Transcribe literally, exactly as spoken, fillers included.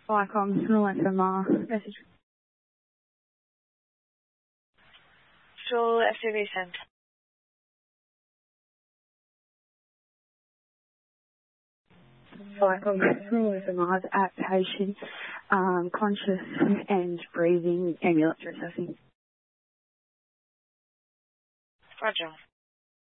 Vicom, Small S M R, message. Full S U V sent. Vicom, Small S M R's at patient, um, conscious and breathing, ambulance resuscitation. Roger.